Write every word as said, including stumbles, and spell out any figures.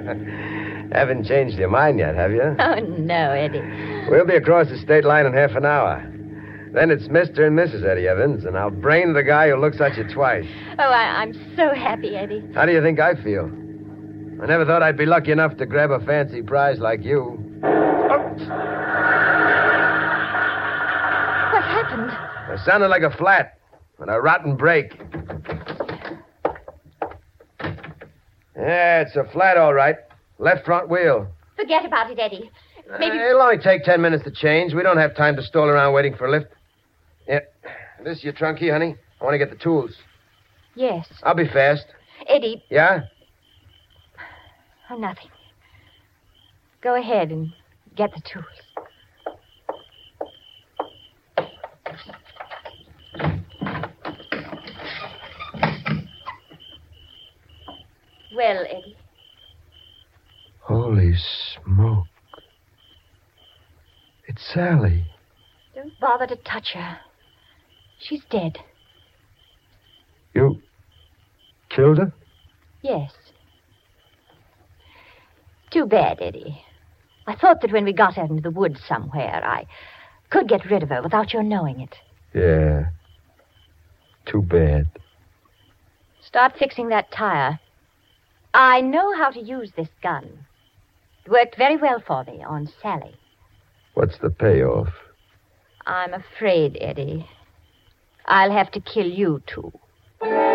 Haven't changed your mind yet, have you? Oh, no, Eddie. We'll be across the state line in half an hour. Then it's Mister and Missus Eddie Evans, and I'll brain the guy who looks at you twice. Oh, I, I'm so happy, Eddie. How do you think I feel? I never thought I'd be lucky enough to grab a fancy prize like you. What happened? It sounded like a flat and a rotten brake. Yeah, it's a flat, all right. Left front wheel. Forget about it, Eddie. Maybe... Uh, it'll only take ten minutes to change. We don't have time to stall around waiting for a lift. Yeah. This is your trunk key, honey? I want to get the tools. Yes. I'll be fast. Eddie. Yeah? Oh, nothing. Go ahead and get the tools. Well, Eddie. Holy smoke. It's Sally. Don't bother to touch her. She's dead. You killed her? Yes. Too bad, Eddie. I thought that when we got her into the woods somewhere, I could get rid of her without your knowing it. Yeah. Too bad. Start fixing that tire. I know how to use this gun. It worked very well for me on Sally. What's the payoff? I'm afraid, Eddie. I'll have to kill you, too.